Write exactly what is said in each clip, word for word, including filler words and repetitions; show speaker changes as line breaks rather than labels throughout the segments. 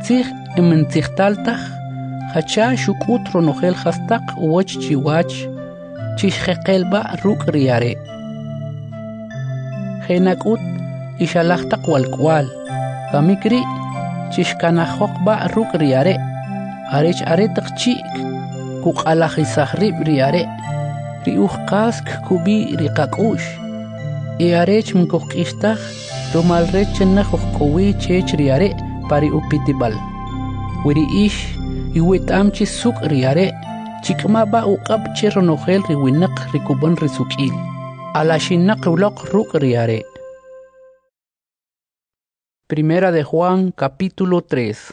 ritzig ementzigtaltaj, hacha shukut ronogel hastak uwach chiwach, chishjekelba ruk riare. Henakut ishalachtak walkwal, kamikri chishkanajokba ruk riare, arech aretak chik, kuk alajisahrib riare, riuj kask kubi rikakush, e arech mkukistaj, romalrech chenajokkowi chech riare, pari upitibal. Wiri ish, iwetam chi suk riare, chikma ba uqab chi ronogel riwinak rikuban risukil. Alashinak ulok ruk riare. Primera de Juan, capítulo tres.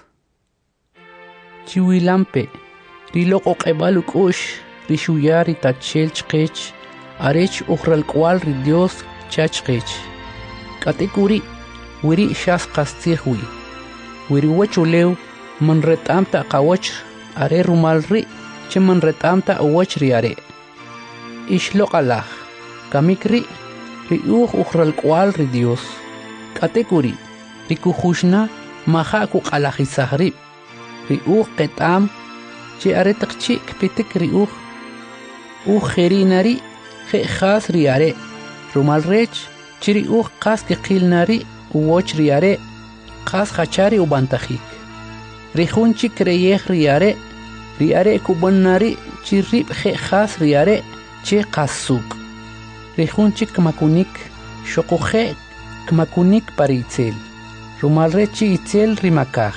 Chiwilampe, rilok oqebaluk ush, rishuyari tachel chkech, arech ukhral kwal ri Dios chachkech. Katekuri, wiri shas kastihwi. Wiri wachulew, man retamta kawach, are rumalri, che man retamta awach riare. Ishlok alah, kamikri, riuj ukhral kwal ri Dios. Katekuri, rikujushna, maha kuk alajisahrib. Riuj ketam, che aretak chik pitik riuj. Uj gerinari, ge khas riare. Rumalrech, chiri uj kas kikilnari, uwoch riare. Kas hachari ubantajik. Rijunchi kreyej riare, riare kubannari, chirrib je khas riare, che kasuk. Rijunchi kmakunik, shokuje kmakunik paritzel. Rumalrechi itzel rimakaj.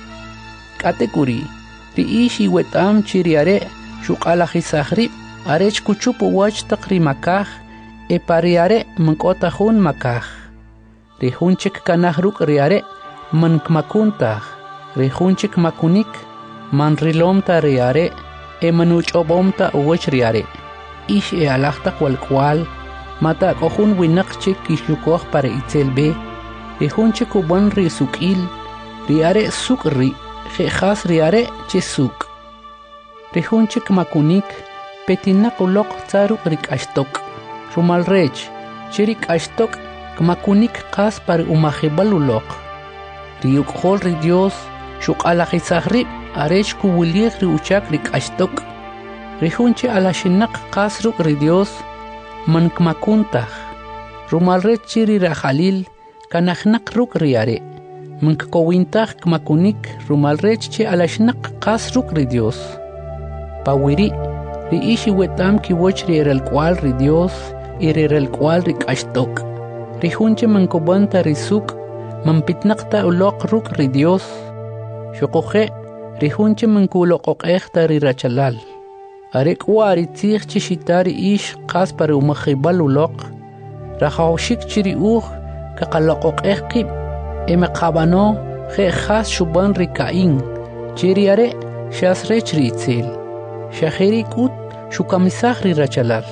Katekuri, riishi wetam chiriare, shukalajisahrib, arech kuchupu wach tak rimakaj, e pariare mkotajun makaj. Rijunchik kanahruk riare, man kmakuntah, rejunchik makunik, man rilomta riare, e manuch obomta uwech riare. Ish e alachta kwalkwal, mata kohun winakchik ishukoh para itzelbe, rejunchik uban risukil, riare sukri, jejas riare che suk. Rejunchik makunik, petinak ulok tsaruk rikashtok, rumalrech, chirik ashtok, kmakunik kas para umajibal ulok. Riuk hol ri Dios, shuk alajisahrib, arech kuwilig ri uchak rik ashtok. Rijunche alashinak kasruk ri Dios, man kmakuntah. Rumalrech chiri rajalil, kanachnak ruk riare. Man kkowintah kmakunik, rumalrech che alashinak kasruk ri Dios. Pawiri, ri ishi wetam kiwoch ri el cual ri Dios, iri el cual rik ashtok. Rijunche man kobanta risuk, man pitnakta ulok ruk ri Dios. Shokuje, rijunche man kulok okekta ri rachalal. Arek wari tzich chishitari ish kas para umajibal ulok. Rajawshik chiri uj, kakalok okekib. Eme kabano, je khas shuban ri kain. Chiri are, shasrech ri itzel. Shaheri kut, shukamisah ri rachalal.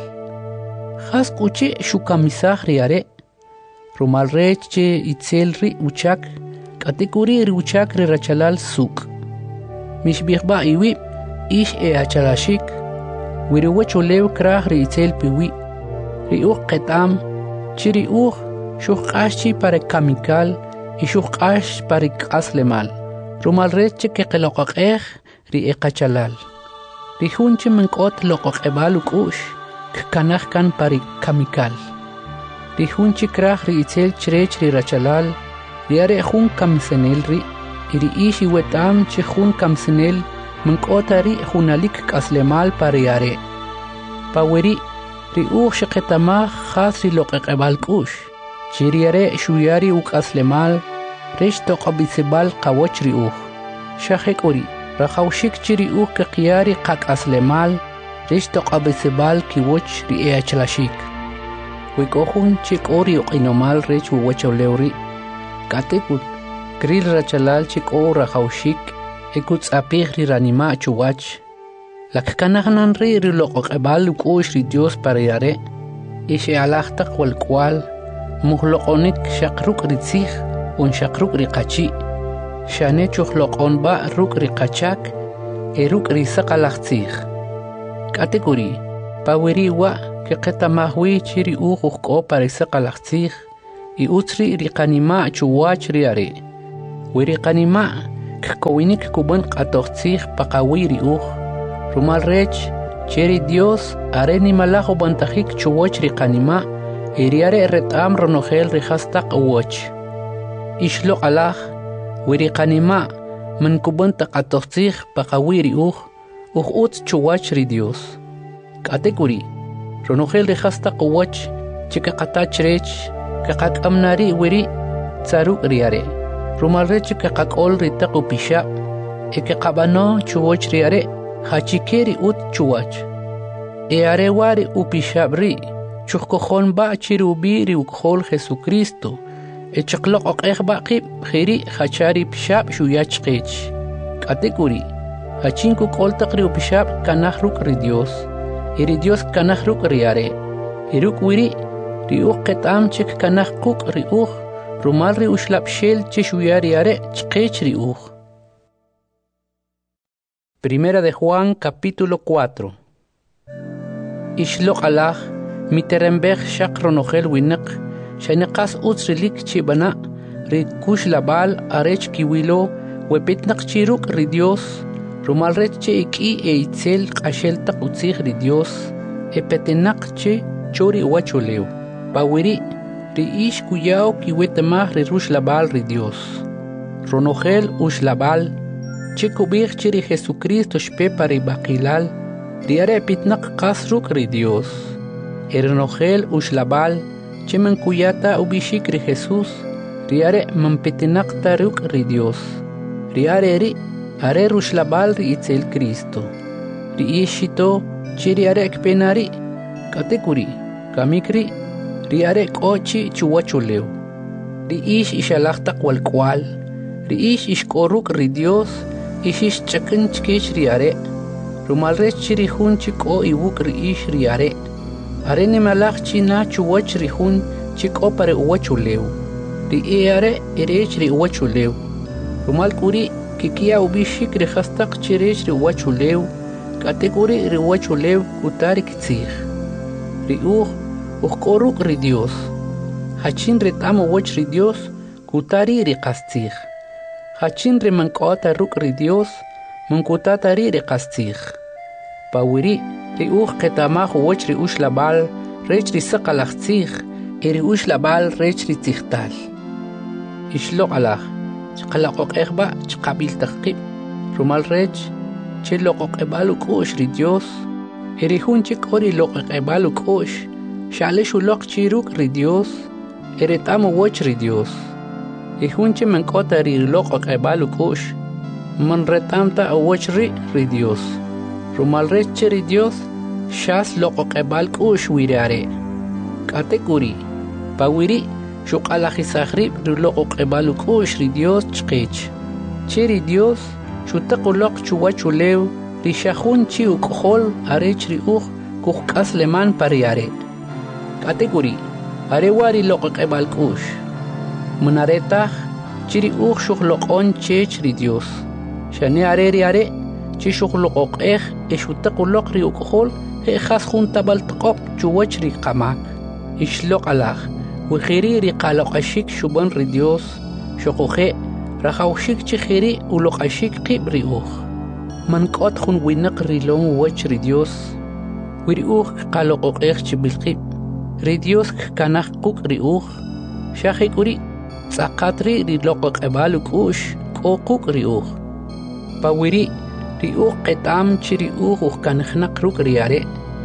Khas kuche shukamisah ri are. Rumalrech che itzel ri uchak, katekuri ri uchak ri rachalal suk. Mishbihba iwi, ish e achalashik, wiri wachulew krah ri itzel piwi. Ri uj ketam, chiri uj, shukashchi para kamikal, y shukash para kaslemal. Rumalrech che kekelokakeh ri ekachalal. Ri hunche menkot lokakebal ukush, kkanah kan para kamikal. Rijunchi krah ri itzel chrech ri rachalal, riare jun kamsenel ri, iri ishi wetam che jun kamsenel, menkota ri junalik kaslemal pariare. Paweri, ri uj shiketamah khas ri lokekebal kush, chiriare shuyari uk aslemal, resh toqabisebal kawoch ri uj. Shahek ori, rajawshik chiri uj kekiari kak aslemal, resh toqabisebal kiwoch ri eachlashik. Wikohun chik ori oqinomal rech wawachawlewri. Katekut, kril rachalal chik o rajawshik, ekut apih ri ranima chuwach. Lakkanahnan ri ri loqoqebal ukosh ri Dios para yare. Ishe alachtak walkwal, muhloqonik shakruk ri tzih, un shakruk ri qachi. Shane chuhloqon ba ruk ri qachak, e ruk ri saqalach tzih. Katekuri, paweri wa, que qetamahwi chiri ujuj ko parece qalaqtzij y utri riqanima chuwach riare. Wiri qanima kkowinik kuban qatoqtsij paqawi riuj rumal rech cheri Dios are nimalajo bantajik chuwoch riqanima eriare retam ronojel rihastaq uwoch ishlo alaj wiriqanima man kuban taqatoqtsij paqawi riuj uj ut chuwach ri Dios katekuri ronojel rihastaq uwoch chika qatach rech kaqaqamnari wiri tsaruk riare rumal rech kaqaqol ritaq upisha eke qabano chuwoch riare hachikeri ut chuwach e are wari upishabri chukkojon ba chirubi ri ukhol Jesucristo e chaqloq oqeq baqib khiri hachari pishab shuyach qech katekuri hachinku qoltaq ri upishab kanahruk ri Dios iri Dios kanahruk riare iruk wiri ri uqetam chik kanahquk ri uj rumal ri ushlab shel chishuyari are chqech ri uj. Primera de Juan, capítulo cuatro. Ishloq alaj, miterembech shak ronojel winak, shaneqas utsrilik chibana, ri kush labal arech kiwilo, wepitnak chiruk ri Dios, rumal rech che iki e itzel qashel taq utzig ri Dios, e petenak che chori wachuleo, pawiri, ri ish kuyao kiwetemah ri rush labal ri Dios. Ronojel ush labal, Chico bir chiri Jesucristo shpepa ri baqilal, riare pitnak qasruk ri Dios. Ernogel ushlabal, chimen kuyata ubishik ri Jesus, riare mampitinak taruk ri Dios. Riare ri, are rushlabal ri itzel Cristo. Ri ishito, chiri are ekpenari, katekuri, kamikri, riare kochi chuwachuleo. Ri ish ishalachtak wal kwal, ri ish ishkoruk ri Dios, Ishish chakin chkech riare, rumal rech chiri hun chiko iwuk ri ish riare, are ni malach china chuwach ri hun chiko pare uwachuleu, ri eare erech ri uwachuleu, rumal kuri kikia ubishik ri khastaq chirech ri uwachuleu, katekuri ri uwachuleu kutari kitzig, ri uj uj koruk ri Dios, hachin retam uwach ri Dios kutari ri kastzig. Hachin ri mankota ruk ri Dios, mankutata ri ri kastig. Pawiri, ri uj ketamaj uwach ri ush labal, rech ri saqalachtzig, e ri ush labal rech ri tzigtal. Ishloq alaj, chqalaqoq ejba, chqabil taqib, rumal rech, che loqoq ebalu kush ri Dios, e ri hun chik ori loqoq ebalu kush, shalishu loq chiruk ri Dios, e retam uwach ri Dios. Ihunche men kota ri loqo qebalu kush, man retamta awach ri ri Dios. Rumal reche ri Dios, shas loqo qebal kush wirare. Katekuri, pawiri, shuk alajisaghrib ri loqo qebalu kush ri Dios chqech. Che ri Dios, shutaqu loq chuwachuleu, ri shahun chi ukhol arech ri uj kuhkas leman pariare. Katekuri, are wari loqo qebal kush. Munaretah, chiri uj shuqloqon chech ri Dios. Shane are ri are, chi shuqloqoq ej, e shutaqoloq ri ukhol, he khas junta baltqoq chuwach ri qamak. Ishloq alaj, wixiri ri qaloqashik shuban ri Dios, shuquje, rajawshik chijiri uloqashik qib ri uj. Mankot jun winaq ri lon wach ri Dios, wiri uj qaloqoq ej chibilqib. Ri Dios kanaj quk ri uj, shajikuri, Tzaqatri ri loqo qebalu kush, k'uquk ri uj. Pawiri, ri uj qetam chi ri uj uj kanjnaq ruk riare,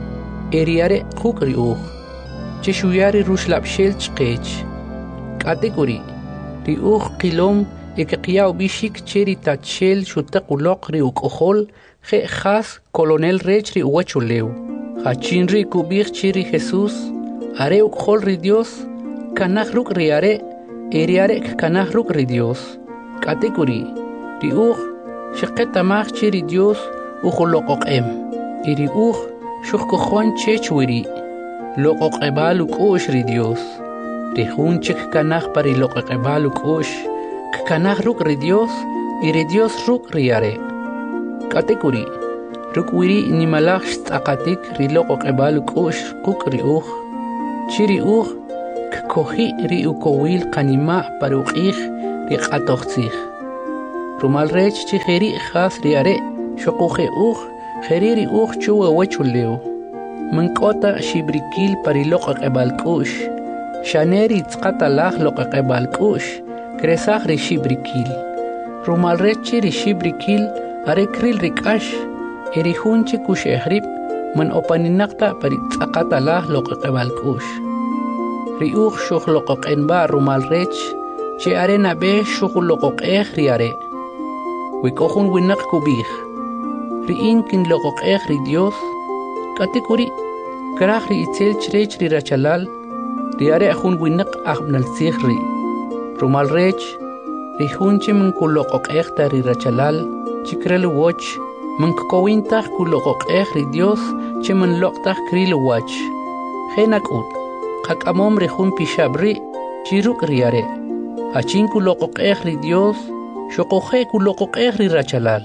e riare quk ri uj. Chi shuyari rushlab shel chqech. Katekuri, ri uj qilom e qiyaw bishik che ri tachel shutaq uloq ri uqohol, je khas kolonel rech ri uwachuleu. Hachin ri kubir chi ri Jesus, are uqhol ri Dios, kanaj ruk riare, Eriarek kanaj ruk ri Dios. Katekuri, ri uj, shiqetamaj chi ri Dios, uj loqoq em. Iri uj, shuqkojon chech wiri. Loqoq ebalu kush ri Dios. Ri hun chik kanaj pari loqoq ebalu kush. Kanaj ruk ri Dios, iri Dios ruk riare. Katekuri, ruk wiri nimalaj tzaqatik ri loqoq ebalu kush kuk ri uj. Chi ri uj, Kohi ri ukowil kanima paruqij ri qatoqtzij. Rumal rech chi kheri khas riare shoqoje uj kheri ri uj chuwa wachuleo man kota shibrikil pariloq qebalkush shaneri tsqata lah loq qebalkush kresaj ri shibrikil Rumal rech ri shibrikil are kril rikash eri hunchi kush ehrib man opaninaqta pari tsqata lah loq qebalkush ri uj shoq loq qenba rumal rech che arena be shoq loq qeh riare wikohun winak kubih riin kin loq qeh ri Dios katikuri krah ri itzel chrech ri rachalal riare hun winak ahbnal sihri rumal rech ri hunchi min kuloq qeh ta ri rachalal chikrel woch min kowinta kuloq qeh ri Dios che min loqta kril wach khenakut qakamom ri hun pishabri chiruk riare achin kuloq qeh ri Dios shoqoje kuloq qeh ri rachalal.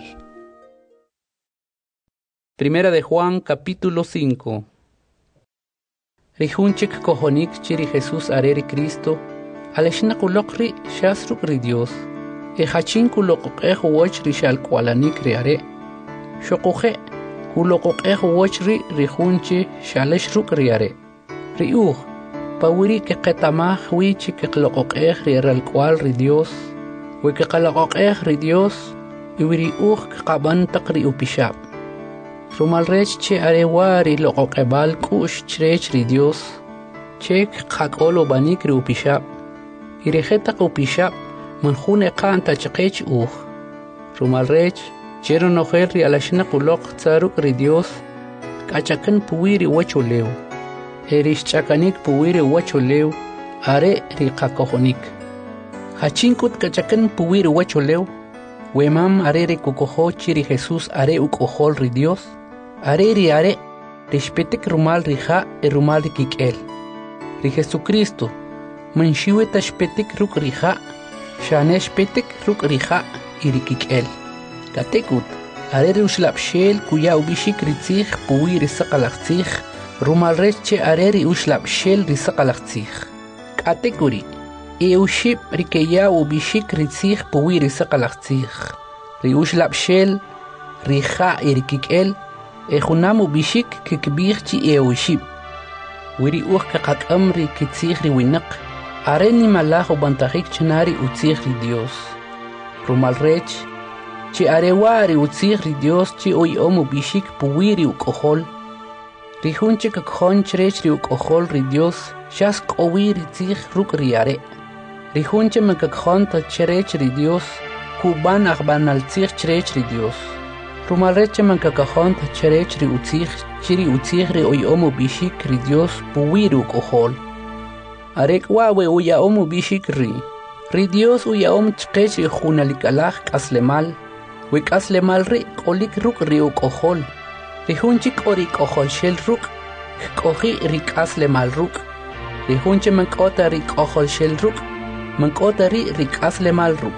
Primera de Juan capítulo cinco. Rijunchik kohonik chiri Jesús areri Cristo aleshna kulokri shasruk ri Dios e hachin kuloq qeh woch ri shal kwalanik ri are shoqoje kuloq qeh woch ri rijunchi shaleshruk ri are ri uj pawiri ke qetamaj wi chik qloq qeh ri ral kwal ri Dios we que qalaqoq eh ri Dios y wiri uj qaban taqri upishab rumal rech che arewari loqoq ebal kush chrech ri Dios chek qaqolo banik ri upishab y rejeta upishab man khune qanta chqech uj rumal rech chero nojer ri alashna quloq tsaruk ri Dios kachakan puwiri wachuleu erish chakanik puwiri wachuleu are ri qakohonik Hachinkut kachakan puwir wacholeo, wemam arere kukoho chiri Jesús are ukohol ri Dios, areri are, rispetek rumal rija e rumal rikikel. Ri Jesucristo, manshiwe tashpetek ruk rija, shaneshpetek ruk rija y rikikel. Katekut, arere ushlapshel kuya ubishik ritzich puwir risaqalachzich, rumal reche areri ushlapshel risaqalachzich. Katekuri. Euship rikeya ubishik ritzich puwiri saqalachzich riush lapshel rija irikikel ejunam ubishik kikbich chi euship wiri uj kaqakam ri kitzich ri winaq areni malaj ubantajik chnari utzich ri Dios rumal rech chi arewari utzich ri Dios chi oy om ubishik puwiri ukohol rijunchi kakjon chrech ri ukohol ri Dios shas qowiri tzich ruk riare Rijunche me kakjonta cherech ri Dios, kuban akban al tzich cherech ri Dios. Rumalreche me kakjonta cherech ri utzich, chiri utzich ri oyomu bishik ri Dios puwiru kohol. Arek wawe uya omu bishik ri. Ri Dios uya om chkech ri junalikalach kaslemal, wik aslemal ri kolik ruk ri ukohol. Rijunchik ori kohol shel ruk, kohi ri kaslemal ruk. Rijunche me kota ri kohol shel ruk, Mankota ri rikasle mal ruk.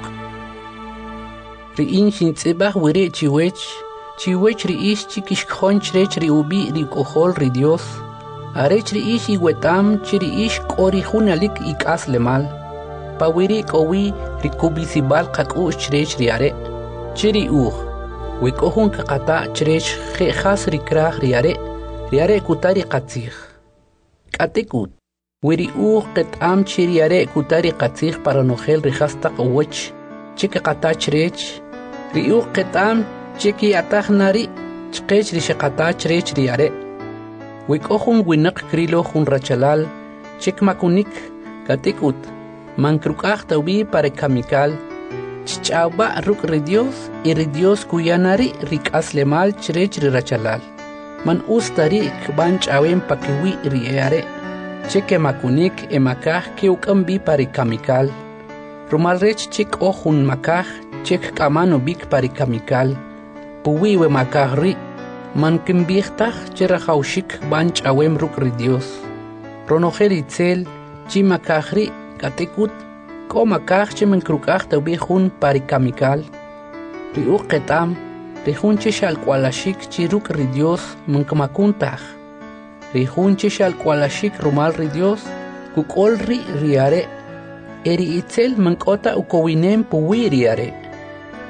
Ri in shintzibah wiri chiwech, chiwech ri ish chikish khonch rech ri ubi ri kohol ri Dios. Arech ri ish iwetam chiri ish kori hunalik ikasle mal. Pa wiri kowi ri kubisibal kakush chrech ri are. Chiri uj. Wikohun kakata chrech khas ri krah ri are. Ri are kutari katzich. Katekut. Wiri uj qetam chiriare kutari qatzich para nojel rijasta qawach chiki qatach rech ri uj qetam chiki ataj nari chqech ri shaqatach rech ri are wikohun winaq krilo hun rachalal chik makunik katikut mankrukaj tawi para kamikal chichaba ruk ri Dios y ri Dios kuyanari rikasle mal chrech ri rachalal man ustari kban chawen pakiwi ri are Cheque makunik e makaj que ukambi pari kamikal. Rumal rech chek ojun makaj chek kamano bik pari kamikal. Puwiwe makaj ri. Man kimbihtaj cherajaushik banch awem ruk ri Dios. Ronojel itzel chi makaj ri katekut ko makaj che men krukaj tawi jun pari kamikal. Ri uqetam ri jun che shal kwalashik chi ruk ri Dios man kamakuntaj. Rijunche shal kwalashik rumal ri Dios, kukol ri riare, eri itzel mankota ukowinem puwi riare.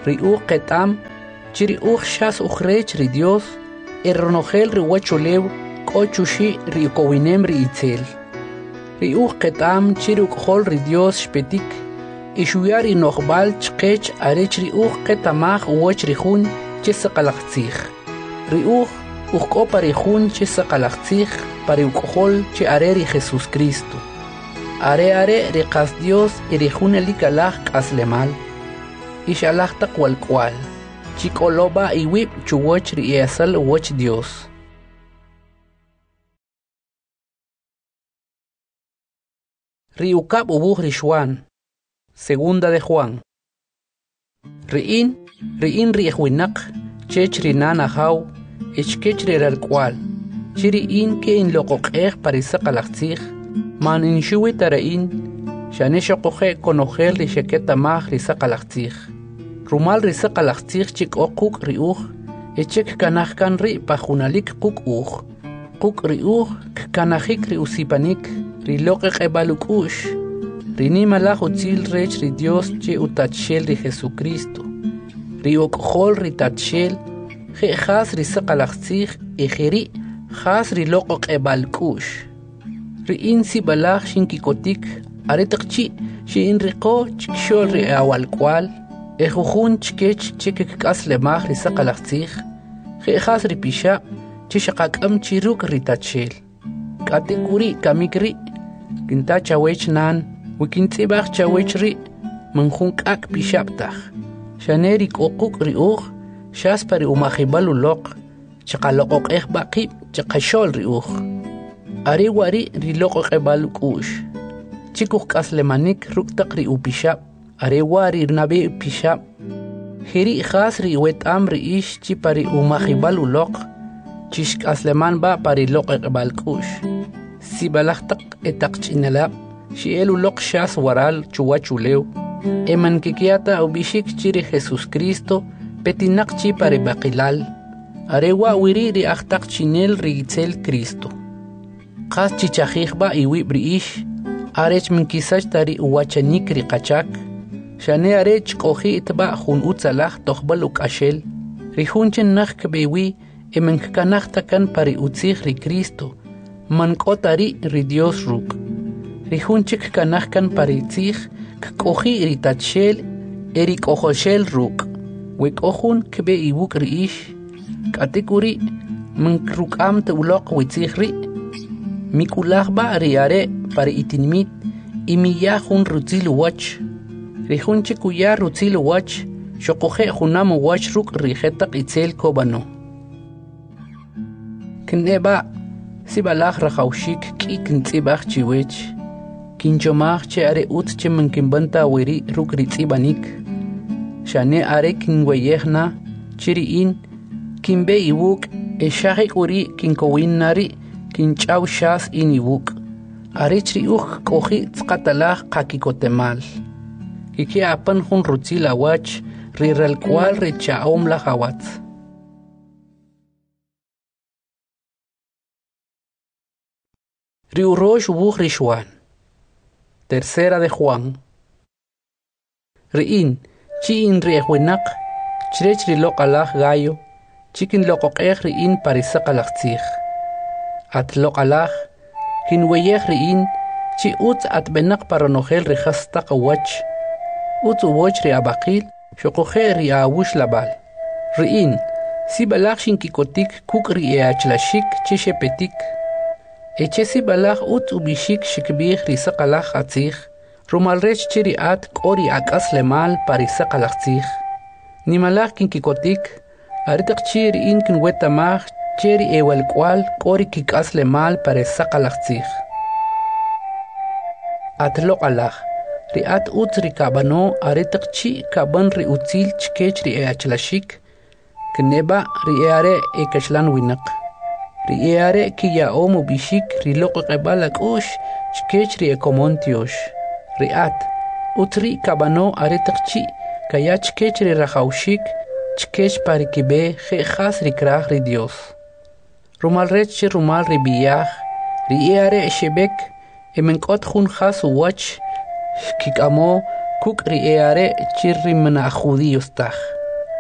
riuj qetam chi riuj shas ukrech ri Dios erronogel ri wachulew k'ochushi ri kowinem ri itzel riuj qetam chi riuk'jol ri Dios shpetik ixuyar inoqbal chqech arech riuj qetamaj woch ri jun chi saqalaqtzij riuj ujk'opa ri jun chi saqalaqtzij pari uk'jol chi are ri Jesús Cristo are are ri qas Dios y ri jun elikalaj k'aslemal ixalaj taq walk'wal chi k'oloba iwib chuwoch ri easal woch Dios ri ukab ubuj ri Xuan Segunda de Juan Ri'in ri'in ri ejwinaq chech ri nana jaw ichkech ri ralk'wal chi ri'in ke in loqoq'ej parisaqalaqtzij man inshuwi tara'in xane xoqoje konojel ri xeketamaj ri saqalaqtzij rumal ri saqalaqtzij chi k'oquk ri'uj echek kanaj kan ri pajunalik quk uj quk ri'uj kkanajik ri usipanik ri loqeq'eb'al uk'u'x ri nimalaj utzil rech ri Dios chi utachxel ri Jesucristo ri ok'jol ri tachxel je' jas ri saqalaqtzij y jeri' jas ri loq'oq'eb'al k'u'x ri'in sib'alaj xinkikotik are taq chi' xi'in riqo chikxol ri awalk'wal e jujun chkech chi kikk'aslemaj ri saqalaqtzij je' jas ri pixab' chi xaqak'am chi ruk' ri tachxel k'ate k'uri' kamik ri' kinta chawech nan wikintz'ib'aj chawech ri' man jun k'ak' pixab' taj xane ri k'oquk ri'uj xas pari umajib'al uloq chaqaloq'oq'ej b'aqib' chaqaxol ri'uj are wari ri loq'oq'eb'al uk'u'x chi kujk'aslemanik ruk' taq ri upixab' are wari nab'e' pixab' jeri' jas ri wet'am ri'ix chi pari umajib'al uloq chi xk'asleman b'a pari loq'oq'eb'al k'u'x sib'alaj taq etaq ch'inalab' xi'el uloq xas waral chuwach ulew eman kikyata ubixik chi ri Jesús Cristo petinaq chi pari b'aqilal are wa' wiri ri aj taq chinel ri itzel Cristo qas chichajij b'a iwib' ri'ix arech minkisach tari uwachanik ri qachak xane arech k'oji't b'a jun utzalaj tojb'al uk'axel ri jun chen naj kb'ewi eman kkanaj takan pari utzij ri Cristo man k'otari ri Dios ruk' ri jun chik kanaj kan pari tzij kk'oji' ri tachxel eri k'ojoxel ruk' we k'o jun kb'e iwuk' ri'ix k'ate k'uri' man ruk'amt uloq witzij ri' mik'ulaj b'a ri are' pari itinmit y miyaj jun rutzil uwach ri jun chik uyaj rutzil uwach xoqoje' junam uwach ruk' ri jetaq itzel kob'ano kineb'a sib'alaj rajawxik k'i kintz'ib'aj chiwech kinchomaj che are utz che man kinb'anta wiri ruk' ri tz'ib'anik xane are kinweyej na chi ri'in kinb'e iwuk' e xaje k'uri' kinkowin na ri' kinch'aw xas in iwuk' arech ri'uj k'oji' tzqatalaj qakikotemal kikye'apan jun rutzil awach ri ralk'wal ri cha'om laj awatz ri urox ubuj ri Xuan Tercera de Juan ri'in chi in ri ejwinaq chirech ri loq'alaj Gayo chi kinloq'oq'ej ri'in pari saqalaqtzij at loq'alaj kinweyej ri'in chi utz atb'enaq paronojel ri jas taq uwach utz uwoch ri ab'aqil xoqoje' ri awux lab'al ri'in sib'alaj xinkikotik kuk' ri eachlaxik chi xepetik eche sib'alaj utz ub'ixik xikb'ij ri saqalaj atzij rumal rech chi ri'at k'o ri ak'aslemal pari saqalaqtzij nimalaj kinkikotik are taq chi ri'in kinwetamaj che ri ewalk'wal k'o ri kik'aslemal pari saqalaqtzij at loq'alaj ri'at utz ri kab'ano are taq chi kab'an ri utzil chkech ri eachlaxik kineb'a ri e are' e kaxlan winaq ri e are' kiya'om ub'ixik ri loq'oq'eb'al ak'u'x chkech ri ekomon tyox ri'at utz ri' kab'ano are taq chi kaya chkech ri rajawxik chkech pari kib'e je' jas ri kraj ri Dios rumal rech chi rumal ri b'iyaj ri e are' xeb'ek eman k'ot jun jas uwach kik'amo kuk' ri e are' chi ri mana' judíos taj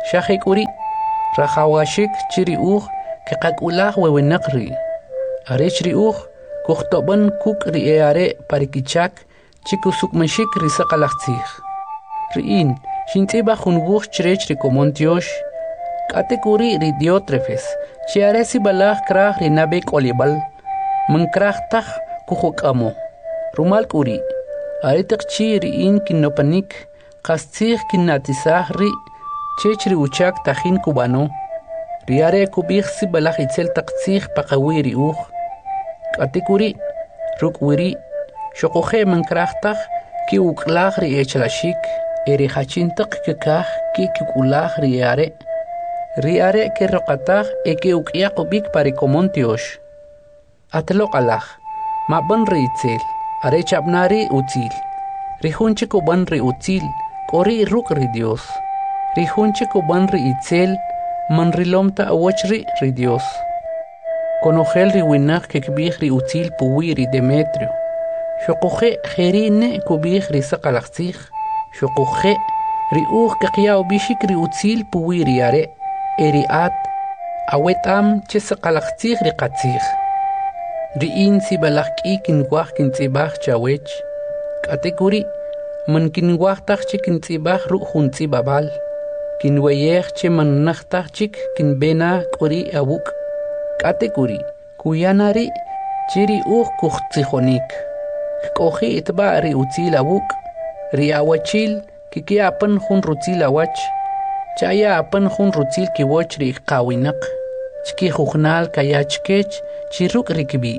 Shahekuri Rahawashik chiriuj kaqakulaj wewenaqri. Arech riuj kuhtoban kuk ri eare parikichak chikusukmashik risaqalaqtzij. Riin shintiba junbuj chirech rikomontiosh katekuri ri Diótrefes chiaresi balaj kraj rinabek olibal mankrajtaj kujokamo rumal kuri aritek chi riin kinopanik qastzij kinatisaj ri chechri uchak tajin kubano riare kubij si balaj itzel taqtzij paqawiri uj katekuri rukwiri shoqoje mankrajtaj ki uklaj ri echlashik eri hachintaq kekaj ki kukulaj riare riare ke roqataj eke ukyaqubik parikomontiosh atloqalaj maban riitzel are chabnari utzil rihunche kuban ri utzil kori ruk ri Dios rihunche kuban ri itzel man rilomta awochri ri Dios konojel ri winaq kekbij ri utzil puwi ri Demetrio shoqoje jerine kubij ri saqalaqtzij shoqoje ri uj keqyaw bishik ri utzil puwi ri are eri at awetam che saqalaqtzij ri qatzij riin si balaj k'i kinwaj kintz'ibaj chawech k'atekuri man kinwaj taj chik kintz'ibaj ru' jun tz'ibabal kinweyej che man naj taj chik kinb'ena k'ori awuk' k'atekuri kuyanari chiri uj kujtzijonik k'oji itb'a' ri utzil awuk' ri awachil kikyapan jun rutzil awach chaya apan jun rutzil kiwoch ri qawinaq chki jujnal kayachkech chiruk rikbi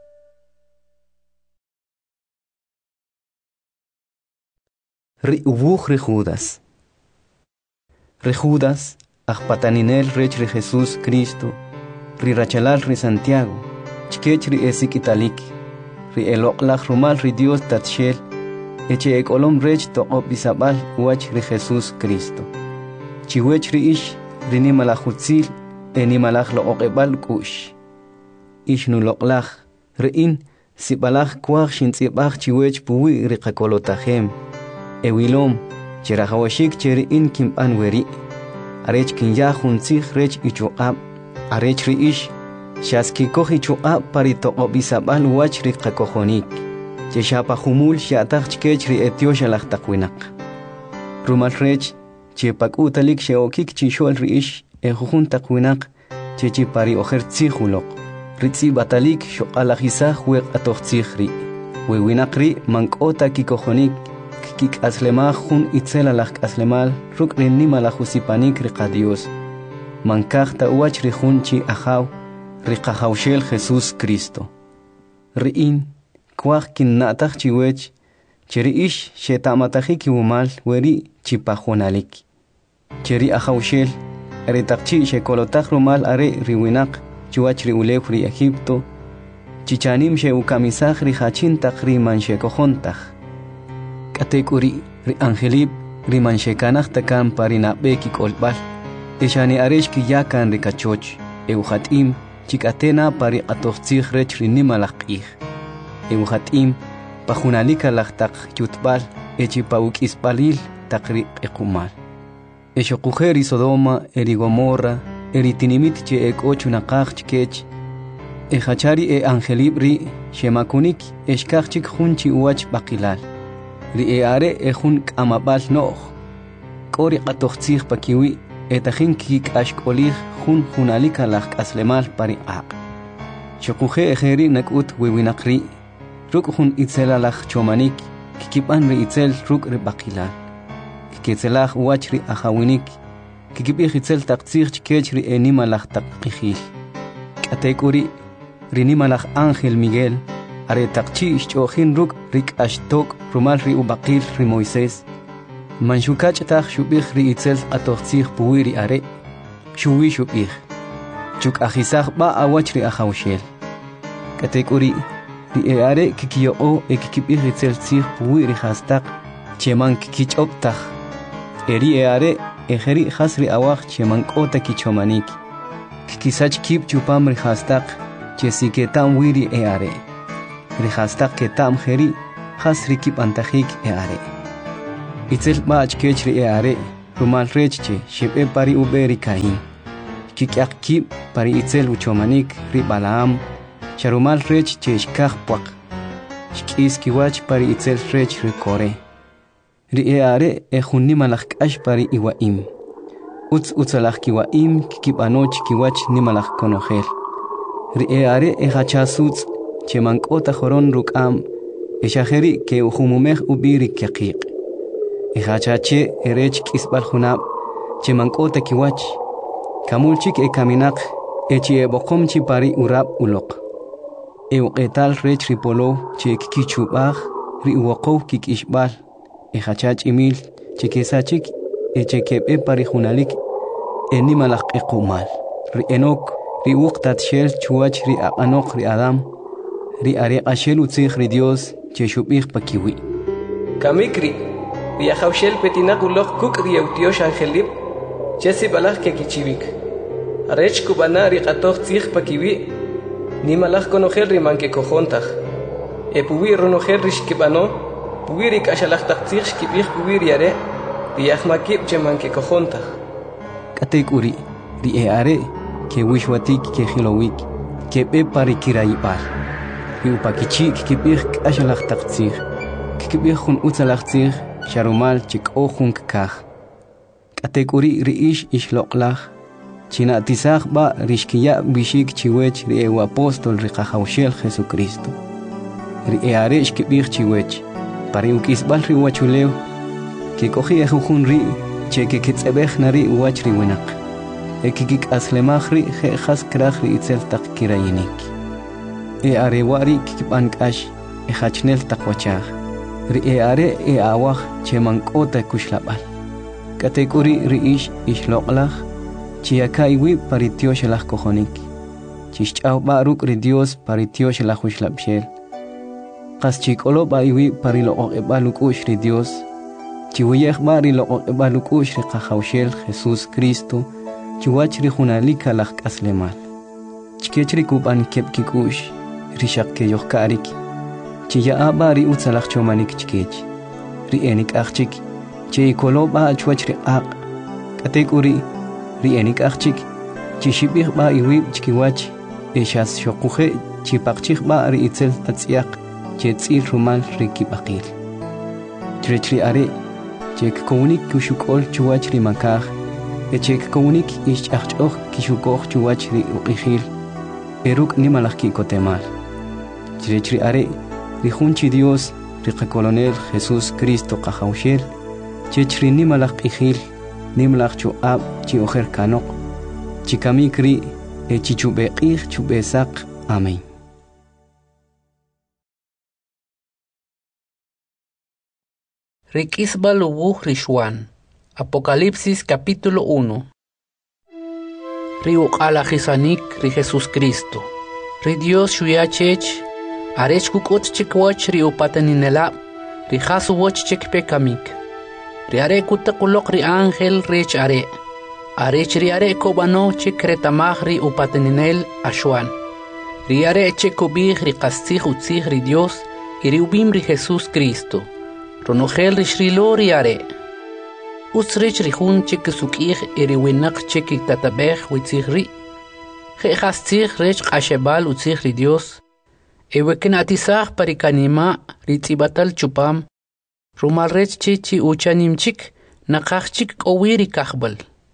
ri ubuj ri Judas ri Judas ajpataninel rech ri Jesús Cristo ri rachalal ri Santiago chkech ri esik italik ri eloqlaj rumal ri Dios tatshel eche ekolom rech toqob bisabal wach ri Jesús Cristo chiwech ri ish ri nimalajutzil enimalaj lo oqebal kush ish nu loqlaj riin sibalaj kwaj shintzibaj chiwech puwi ri qakolotajem ewilom chirajawashik cheriin kimpan weri arech kinya juntzij rech ichuqab arech ri ish shaskikoj ichuqab pari toqobisabal wach ri qakojonik cheshapa humul shataj chkech ri etiosh alaj taqwinaq rumal rech chepak utalik sheokik chishol riish ejujun taqwinaq chechi pari ojer tzijuloq ritzi batalik shoqalajisa jueq atojtzijri wewinaq ri mankota kikojonik kik aslemaj jun itzela laj aslemal ruk rinima la jusipanik ri qadios mankaj ta wach ri jun chi ajaw ri qajawshel Jesús Cristo riin kwaj kinnataj chiwech cheri ish shetamatajik wumal weri chipajonalik cheri ajawshel eritaqchi shekolotaj rumal are riwinaq chuach ri ulef ri Egipto chichanim she ukamisaj ri hachintaq ri manshekojontaj katekuri ri angelib ri manshekanaj takan parina beki kolbal eshani aresh ki yakan ri kachoch euhatim chikatena pari atojtzij rech ri nimalaqij euhatim pajunalika laqtaq yutbal echi pauk'ispalil taqri ekumal Eshokujer y Sodoma, eri Gomorra, eri tinimit che ek ocho naqaj chkech, e hachari e angelibri, shemakunik, eshkachik junchi uach bakilal, ri e are e jun kamabal noch, kori qatochtzij pakiwi, etajin kik ashkolig jun junalika laj aslemal pari aq. Shokuje ejeri nakut wewinakri, ruk jun itzela laj chomanik, kikipan ri itzel ruk ri bakilal. Kitzelaj wachri ahawinik kikibij itzel taqtzij chkechri enimalaj taqijil katekuri rinimalaj Ángel Miguel are taqchi ishchojin ruk rik ashtok rumal ri ubaqil ri Moisés manshukach taj shubij ri itzel atojtzij puwiri are shuwi shubij chuk ajisaj ba awachri ahawshel katekuri ri are kikiyo e kikibij itzel tzij puwiri hastaq cheman kikichoptaj eri eare ejeri hasri awaj chemankota kichomanik kikisach kip chupam rihastaq chesiketam wiri eare rihastaq ketam jeri hasri kip antajik eare itzel bach kechri eare rumal rechche shibe pari uberi kahin kikyakki pari itzel uchomanik ri Balaam sharumal rechche shkahpaq shkis kiwach pari itzel rech ri Kore ri eare e junni malakkash pari iwaim Uts utsalach kiwaim kikibanoch kiwach nimalach konojer. Ri eare e hachasuts chemankota joron rukam e shajeri ke uhumumech ubiri kiaqiq. E hachache erech kisbal junab chemankota kiwach. Kamulchik e kaminaq e chi e bokomchi pari urab ulok. E uqetal rech ripolo che kikichubaj ri uwaqow kikishbal. E hachach imil chekesachik eche kebe pari junalik eni malak ekumal ri enok ri uqtat shel chuach ri anok ri adam ri are ashel utzig ri Dios che shubig pakiwi
kamikri ri khawshel petinaq ulok kuk ri utiosh angelib chesi balak ke kichivik arech kubana ri qatog tzig pakiwi ni malak konogel ri manke kojontag e puwi ronogel ri shkibano puwi ri kashalak tzig shkibig puwi ri are Riachmakib chemanke kojonta.
Katek uri, ri eare, ke wishwatik ke hilowik, ke be pari kiraipar. Ri upakichik ke bih kashalach takzir, ke bih hun utzalachzir, sharumal chik ohun kakah. Katek uri ri ish ish loklach, china tisach ba rishkiya bishik chiwech ri ewa apostol ri kahawshel Jesucristo. Ri eare shke bih chiwech, pari ukisbal ri wachuleo, que cogí ejujun ri che que kitzebech nari uachri winak e kikik aslemachri je khas krachri itzel tak kirayinik e arewari kikipankash e hachnel takwachag ri e are e awach che mankota kushlabal katekuri ri ish ishloqlach chiakaiwi paritio shelach kojonik chichau baruk ri Dios paritio shelach ushlabshel qas chikolo baiwi parilo e balukush ri Dios Chiwayech bari lo balukush ri qahawshel Jesus Cristo chiwach ri hunalika lak aslemal chikechri kuban kepkikush ri shakke yohkarik chiya bari utsalach chomanik chikech ri enik achik chi koloba chwach ri aq katekuri ri enik achik chi shibih ba iwi chikiwach eshas shokuje chi paqchig ba ri itzel atsiaq chi tsil rumal ri kibaqil chri are Chek konik kushukol chuachri makaj, e chek konik ish achok kishukoch chuachri uqihil, eruk nimalaki kotemal. Chirechri are, rijunchi Dios, riqa colonel Jesus Cristo qahawshel, chechri nimalak ihil, nimalak chuab chi ojer kanok, chikamikri e chichubeqih chubesak. Amén.
Riquisbal ubuj Rishwan. Apocalipsis capítulo uno. Rio Alajisanik ri Jesus Cristo. Ri Dios shuyachech. Arech kukot chikwach ri upateninela. Ri hasu wach chikpekamik. Ri are kutakulok ri ángel rech are. Arech ri are kobano chikretamaj ri upateninel ashwan. Ri are chikubij ri kastig utzig ri Dios. Iri ubim ri Jesus Cristo. Ronogel rishrilo riare. Usrich rihun chik sukih iri winak chik tatabech witzigri. He hastzig rech ashebal utzigri Dios. Ewekin atisach parikanima ritzibatal chupam. Rumal rech chichi uchanim chik nakach chik owiri kahbal.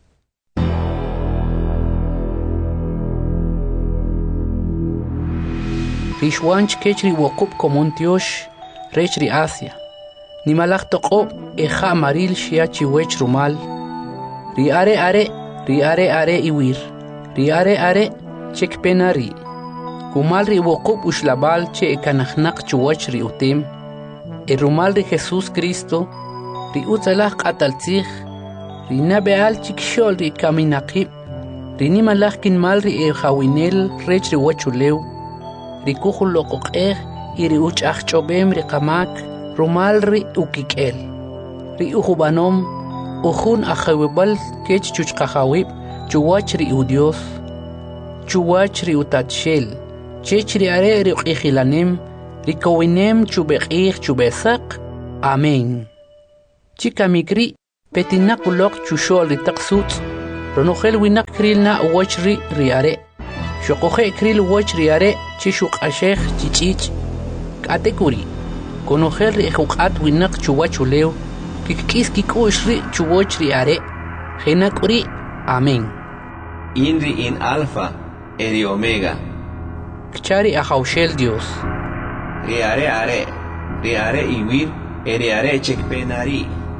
Rishwanch kechri wakub komontiosh rech ri Asia. Nimalak toko eja maril shiachi wech rumal. Ri are are, ri are are iwir. Ri are are, chek penari. Kumal ri wokub ushlabal che ekanachnak chuwach ri utim. E rumal ri Jesus Cristo, ri utzalach ataltzich. Ri nabeal chik shol ri kaminakib. Ri nimalach kinmal ri e hawinel rech ri wachulew. Ri kuchul lokok eh, iri uch achchobem ri kamak. Rumal ri ukikel. Ri ujubanom, ujun ajawibal kech chuchkajawib, chuwach ri udios. Chuwach ri utatshel. Chech ri are ri ukijilanem, ri kowinem chubekij chubesak. Amén. Chikamikri, petina kulok chushol ri taqsut ronogel winak kril na wachri riare shoqoje kril wach riare chishuq ashekh chichich katekuri konogel ri xuqat winak chuwachuleo kikis kikushri chuwach riare genakuri amen
inri in alfa eri omega
kchari ahaushel Dios
riare are riare iwir eri are chekpenari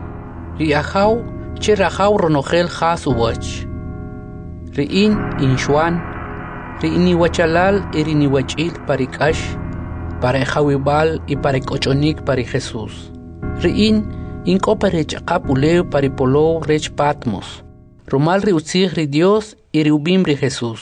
riahau chirahau ronogel khas wach riin inshwan riini wachalal irini wachil parikash para jawibal y para cochonik para Jesús riin inko para chaqapuleo para polo rech patmos romal riutzig ri Dios y riubim ri Jesús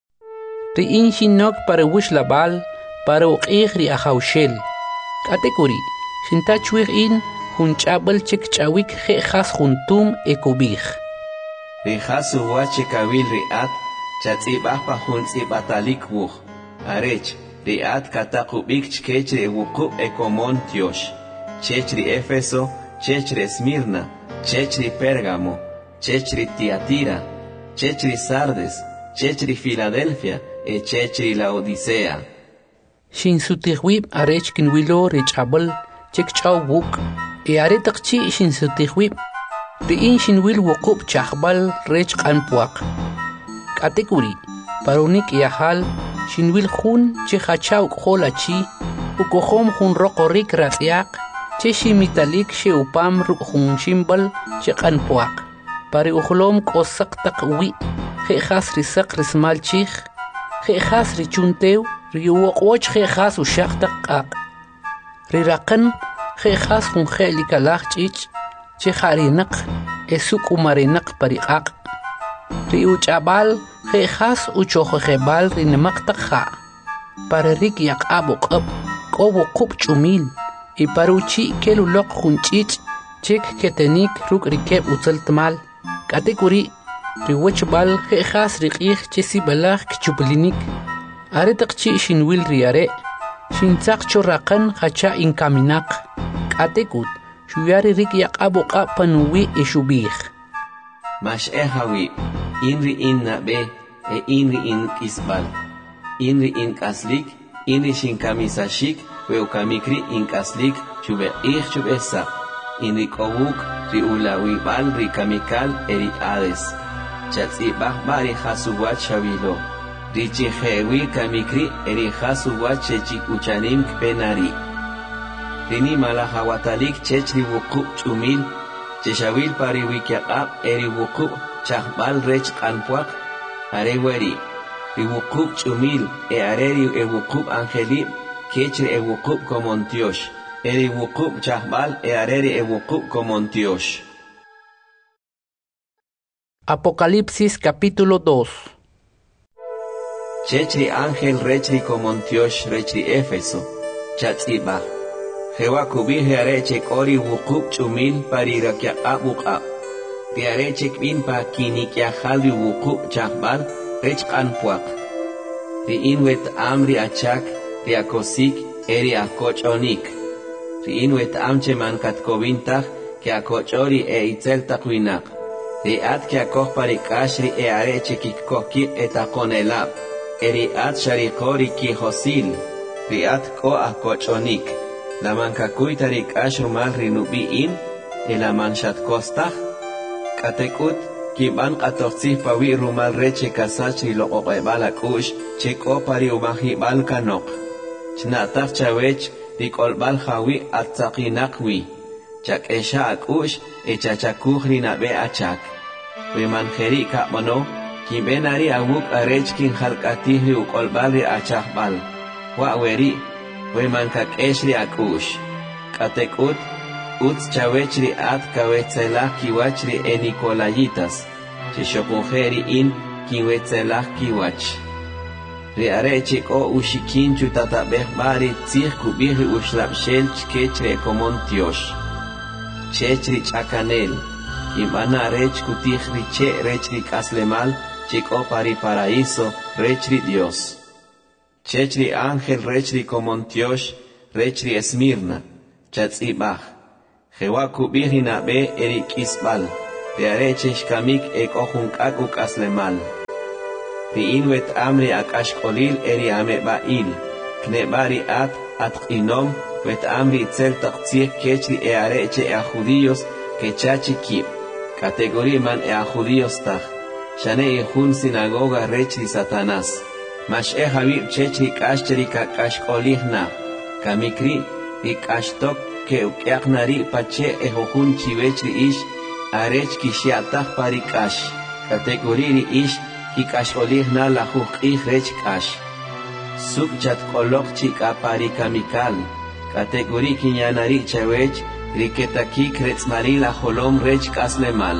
riin shinok para wish labal para uqig ri ahaushel katekuri shinta chuig in hunchabel chik chawik je khas juntum ekubig
ri khasu wache kawil riat chatzibah pa huntsibatalik wuh arech riat katakubik chkechre wuku ekomon tiosh chechri Efeso chechri Esmirna chechri Pérgamo chechri Tiatira chechri Sardes chechri Filadelfia e chechri Laodicea
shin sutihwib arech kinwilo richabel chik chaw wuk e are taqchi shin sutihwib riin shin wil wuqub chahbal rech qanpuaq katekuri parunik yahal shin wil khun chi khachaw kholachi ukohom khun roqorik ratsiaq chi shimitalik shi upam ru khun shimbal chi qanpuaq pari ukhlom qosaq taqwi khi khas risaq rismal chih khi khas richuntew riuqoch khi khas ushaq taqaq riraqan khi khas khun khelikalaq chich chi kharinaq esuk umarinaq pariqaq riu chabal khi khas uchokhebal rinmaq taqha para rik yaqab qab qobo qub chumil y paruchi kelu loq khunchich chik ketenik ruk rikeb utsaltmal katekuri riwachbal khi khas riqih chisi balagh kchublinik are taqchi shinwil riare shintzaq choraqan khacha inkaminaq katekut shuyari rik yaqab qab panuwi ishubih
mash ehawi inri in nabe e inri in kisbal inri in kaslik inri shin kamisashik we ukamikri in kaslik chube ich chube sa inri kowuk ri ulawi bal ri kamikal eri ades chatsi bah bari khasuwat shavilo ri chihewi kamikri eri khasuwat chechi uchanim penari rini malahawatalik chechri wuku chumil cheshawil pari wikiaqab eri wuku chahbal rech qanpuaq are weri ri wuku chumil e areri e wuku angelib kechri e wuku komontiosh eri wuku chahbal e areri e wuku komontiosh.
Apocalipsis capítulo dos.
Chechri ángel rechri komontiosh rechri Éfeso chatzibah Jehová kubije arechek ori wukub chumil parirakia abuqa. Ti arechek bin pa kinikia halvi wukub chahbal rech kanpuak. Ti inwet amri achak ti akosik eri akochonik. Ti inwet amche man katkovintach ke akochori e itzel takwinak. Ti at ke akoch parikashri e arechek ikkoki etakonelab. Eri at sharikori ki hosil. Ti at ko akochonik. La mancacuy tarik ashrumal rinubi in, el amanchat costa, katekut, kiban katoxif pawi rumal reche kasachri lo oqebala kush, cheko pari umahi bal kanok. Chnataf chawech, rikolbal hawi atzakinakwi, chak esha akush, echachakuj rinabe achak. We manjeri kamono, kibenari awuk arech kin halkatihri ukolbali achakbal. Wa weri, we mankak eshri akush katekut uts chawechri at kawetzelah kiwachri e Nicolayitas chishokujeri in kiwetzelah kiwach ri arechik o ushikinchu tatabeh bari tzih kubiri ushlabshel chkechre komontiosh chechri chakanel kibana rech kutihri che rechri kaslemal chiko pari paraíso rechri Dios Chechri ángel rechri komontiosh, rechri Esmirna, chatzibach. Jehová kubirina be erik isbal, riareche shkamik ek ojun kakuk aslemal. Riin wet amri akashkolil eri ame bail, knebari at at inom wet amri itzel taktsir kechri e areche e a judíos que chachi kip, categoría man e a judíos taj, shane e jun sinagoga rechri Satanás, mash e javib chechri kashcheri kakashkolih na, kamikri ikashtok que ukeaknari pache e jojun chivechri ish, arech kishiataj parikash, categoría ish kikasholih na la juj ih rech kash. Sub chat kolok chika parikamikal, categoría kinyanari chawech, riketaki kretzmari la holom rech kaslemal.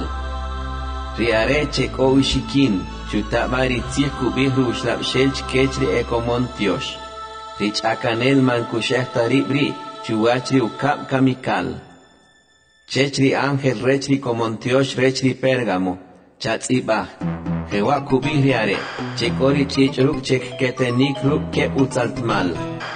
Riare cheko ushikin, chutabari tzih kubihru shlapshelch kechri ekomontiosh. Rich akanel mankusheh taribri, chuachri ukap kamikal. Chechri ángel rechri komontiosh rechri Pérgamo, chatzibah. Jewa kubihriare, chekori chichruk chek ketenik ruk ke utzaltmal.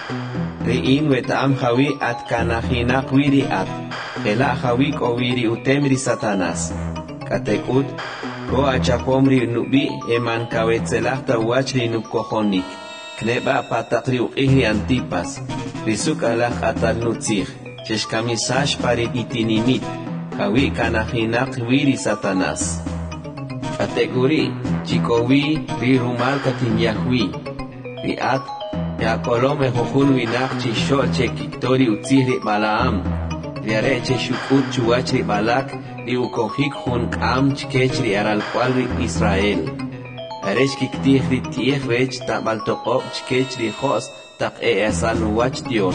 Riin wetam hawi at kanahinak wiri at, hela hawi ko wiri utemri Satanás. Katekut, ko achapomri nubi eman kawetzelahta wachri nukohonik. Kneba patakri uqihri antipas, risuk alach atal nutzih, cheshkamisash pari itinimit, hawi kanahinak wiri Satanás. Kategori, chikowi, ri rumal katin yahwi, ri at, ya kolome jojun winak chishol che kiktori utzihri balaam, ri areche shukut chuachri balak, ri ukohik hun kam chkechri aral cual ri Israel. Arech kiktihri tieh rech tabaltokop chkechri jos tak e esanuach Dios.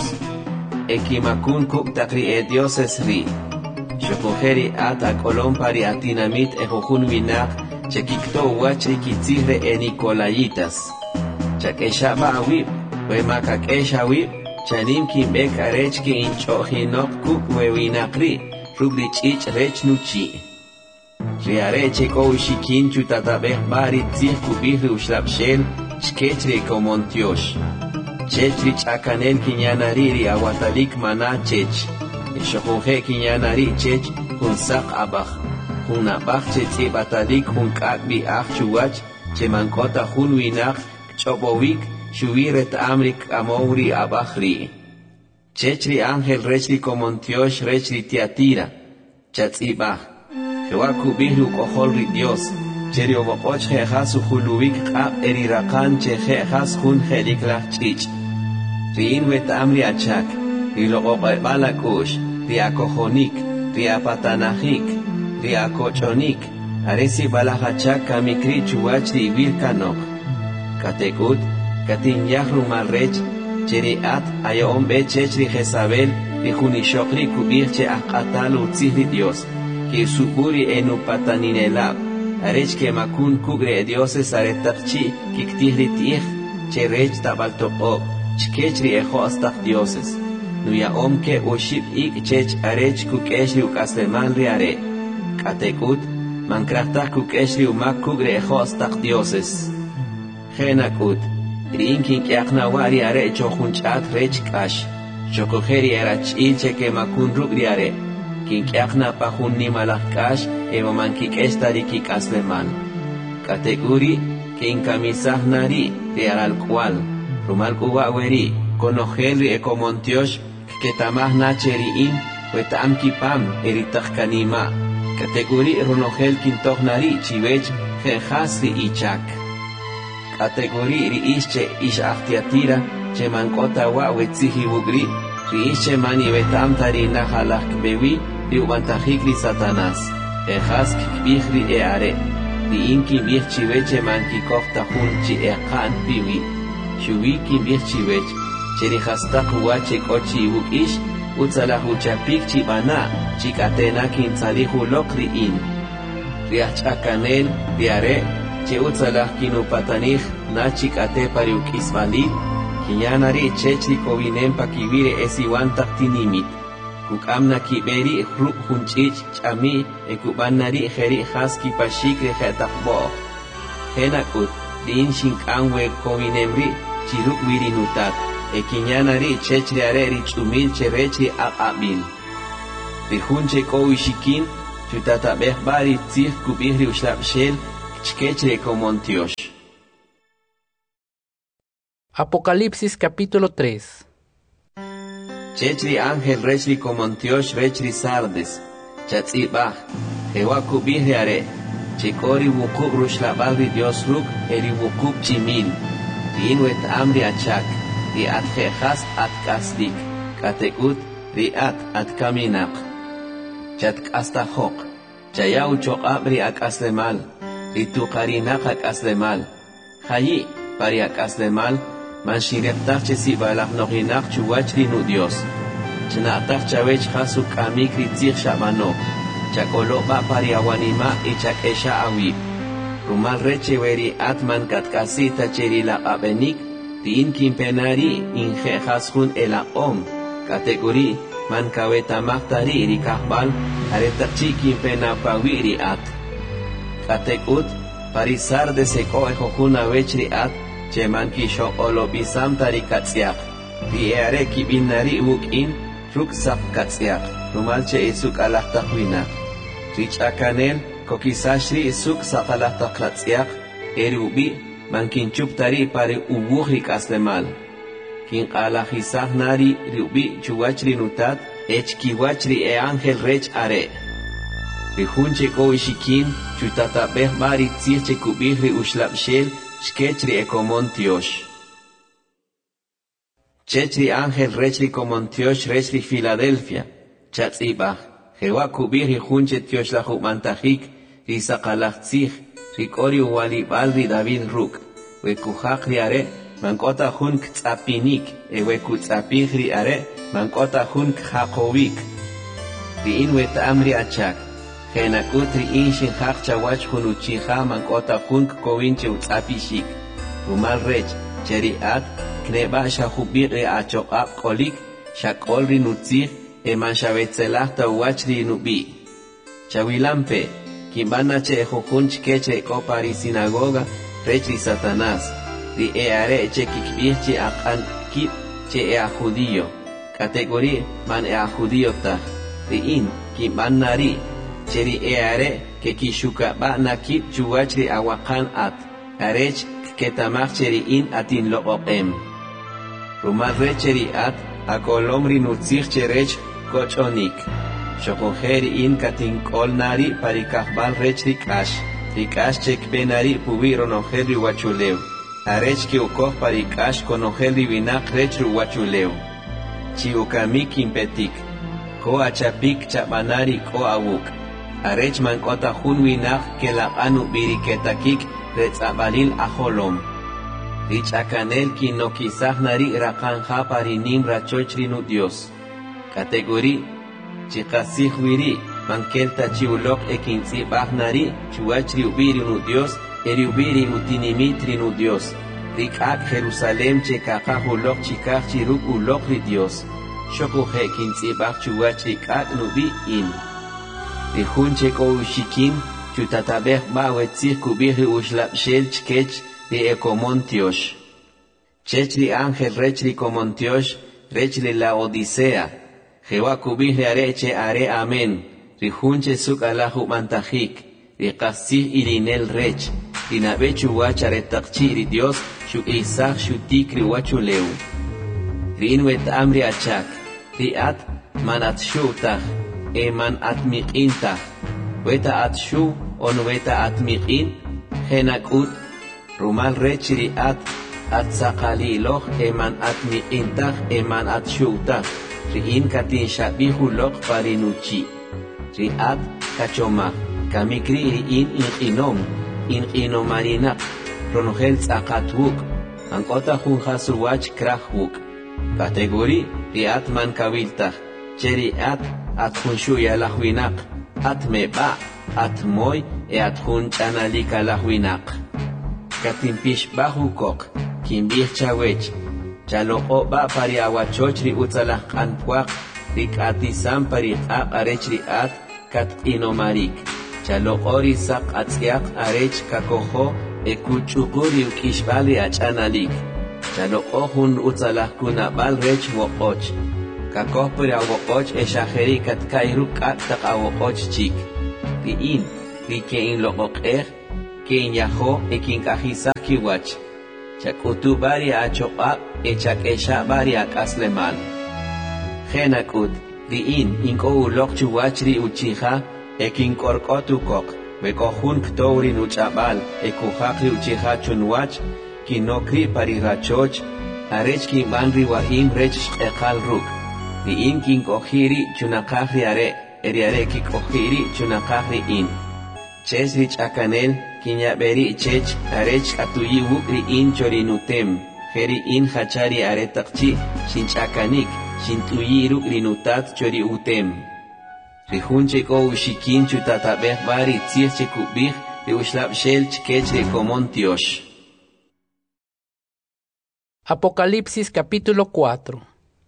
Ekimakun kuk takri e dioses ri. Shokojeri at a kolom pari atinamit e jojun winak, Chekikto wachri kitzihre e Nicolayitas. Chakeshaba awib, we makakesha wib, chanim kimbek arechki inchohinok kuk we winakri, rubri chich rech nuchi. Riareche ko ushikin chutatabeh bari tzih kubihri ushlapshel, shkechri komontiosh. Chechri chakanel kinyanariri awatalik mana chech. Eshojoje kinyanari chech, hunsak abach. Hun abach che tzibatalik hun kakbi ach chuach, che mankota hun winak, chobovik, shuviret amrik amowri abachri. Chechri ángel rechri komontiosh rechri tiatira, chatzibach. Jewaku bihlu koholri Dios, cheri obokoch jejas uhuluvik kab erirakan che jejas hun jeliklach chich. Riin wet amri achak, riloqoqe balakush, riakohonik, riapatanahik, Riakochonik, aresi balahachak kamikri chuachri virkanok. Katekut, katin yahru malrech, cheri at ayom be chechri Jezabel, rihunishokri kubirche akatal utzihri Dios, ki suburi enu pataninelab, arech ke makun kugre dioses aretakchi, kiktihri tih, cherech tabaltokop, chkechri ejostak dioses. Nuya omke uship ik chech arech kukeshri ukasleman riare. Katekut, mankrachtak kukeshri umak kugre ejostak dioses. Genakut, rinkin kiaknawari are chohunchat rech kash, chokojeri erach ilche ke makun rugriare, kin kiakna pahun nimalach kash, evo mankik estari kikasleman. Kateguri, kin kamisah nari, riaral cual, rumal kuwaweri, konojelri ekomontiosh, que tamah nacheri in, wetam kipam, eritach kanima. Kategori runogel kintohnari chivech jehasri ichak. Kategori ri ische ish achtiatira che mankota wa wetzihi wugri ri ische mani vetam tari nahalak bewi ri ubantajikri Satanás. Ejas kikbihri eare ri inki bih chiveche manki kofta hunchi ekan biwi. Shuwi kimbih chivech cheri hastak wache kochi wuk ish utzalahu chapik chibana, chikatena kintzalihu lokri in. Riachakanel, diare, che utzalah kinupatanich, na chikate pariukisvalid, kinyanari chechri kovinem pakivire esiwantak tinimit. Kukamna kiberi ruk hunchich chami, ekubanari jeri haski pashikre jetakbo. Henakut, din shinkanwe kovinemri, chiruk virinutat. Ekinyanari chechri areri chumil cherechri aqabil. Rihunche kowishikin, chutatabeh bari tzih kubihri ushlab shel chkechre komontiosh.
Apocalipsis capítulo tres.
Chechri ángel rechri komontiosh rechri sardes, chatzibah, jewa kubihri are, chekori wukub rushlabagri Dios ruk eri wukub chimil, inwet amri achak, i at jejas at kasdik, katekut riat at kaminak. Chat kastajok, chayau chok abri ak aslemal, ritu karinak ak aslemal, hayi pari ak aslemal, man shireptach chesi balach noginak chuwachri nu Dios. Chnatach chawech hasu kamik ritzich shabano, chakolo ba pari awanima y chakesha awib. Rumal reche weri atman katkasita cheri la abenik, tin kimpenari inje hasun ela om, kategori man kaweta mahtari rikahbal, areta chikin pena pawiri at. Katekut, parisar de seko ejojuna wechri at, che man kisho olobisam tari katsiak, di ere kibinari wukin, ruk sap katsiak, rumal che isuk alahtakwinak. Rich akanel, kokisashri isuk sap alahtaklatsiak, eri ubi, man kinchup tari pari ubuhrik aslemal. Kin alajisah nari riubi chuwachri nutat, ech kiwachri e ángel rech are. Rihunche ko ishikin, chutatabeh bari tzirche kubihri ushlabshel, shkechri e komontiosh. Chechri ángel rechri komontiosh rechri Filadelfia, chatzibah, jewa kubihri hunche tiosh la humantajik, risakalach tzich, rikori uwalibal ri David ruk, wekuhakri are, mankota hun ktsapinik, ewe kutsapihri are, mankota hun khakovik. Riin wet amri achak, genakut riin shin hak chawach hun uchiha mankota hun kovinche utsapishik. Rumal rech, cheriat, kneba shahubir e achokap kolik, shakol rinutzih, e manshavetzelah tawach rinubi. Chawilampe, kimbana che jujun chkeche kopari sinagoga, rechri Satanás. Ri eare che kikbirchi akan kip che ea judío. Categoría man ea judío ta. Ri in kimban nari. Che ri eare ke kishuka ba na kip chuwachri awakan at. Arech ketamach che ri in atin lo oem. Rumadre che ri at akolom ri nutzich che rech kochonik. Shokojeri in katin kol nari parikahbal rech rikash. Rikash chek benari pubiro nojeri wachuleu. Arech ki ukoh parikash konojel divinak rech ruwachuleu. Chiukami kimpetik. Ko achapik chabanari ko awuk. Arech mankota hun winak ke la anu biriketakik retzabalil aholom. Rich akanel ki no kisah nari rakanja parinim rachochrinu Dios. Kategori chikasih wiri mankelta chiulok ekinzi bahnari chuachri ubirinu Dios. Eriubiri utinimitri nu Dios. Rikak Jerusalem chekaka hulok chikak chiruk ulok ri Dios. Shokuhe kintzibak chuach rikak nubi in. Rihun cheko ushikin chutatabeh bawetzir kubiri ushlap shel chkech ri ekomontiosh. Chechri ángel rechri komontiosh rechri la odisea. Jewa kubiri areche are amen. Rihun chesuk alahu mantajik. Rikasih irinel rech. Dinabe chuwacha retakchi ri Dios shu isach shu tikri wachuleu. Rinwet amri achak. Riat man at shu tach. E man at miqin tach. Weta at shu on weta at miqin. Genakut. Rumal rech riat at sakali loch e man at miqin tach e man at shu tach. Rin katin shabihu loch parinuchi. Riat kachomah. Kamikri riin inqinom. In inomarinak, ronogel tzakatvuk, ankota hun hasuwach krahvuk. Kategori, riat man kaviltach, cheriat at hun shuya lahwinak, at meba, at moy, e at hun chanalika lahwinak. Katimpish bahukok, kimbih chawech, chaloko ba pari awachochri utzalah kanpuak, rik atisam pari ap arechri at, kat inomarik. Chalokori sak atziak arech kakoho ekuchukuri ukishbali achanalik. Chalokohun utzalah kunabal rech wokoch. Kakoh puri awokoch eshaheri kat kairuk at tak awokoch chik. riin, ri ke in loqoqer, ke in yajo e kin kahisa kiwach. Chakutu bari achoqab e chakesha bari akasleman. Genakut, riin inko ulok chuwach ri uchija e kin korkotu kok, bekojun ktori nuchabal e kujakri uchija chunwach, kinokri parirachoch, arech kin banri wahim rech ekal ruk. Riin kin kohiri chunakahri are, eriare ki kohiri chunakahri in. Ches rich akanel, kinyaberi chech, arech atuyi wukri in chorinutem, heri in hachari are takchi, shinch akanik, shintuyi rukri nutat chori utem. Rihunche ko ushikin chutatabeh bari tzirche kubih, riushlab shel chkech recomontiosh.
Apocalipsis capítulo cuatro.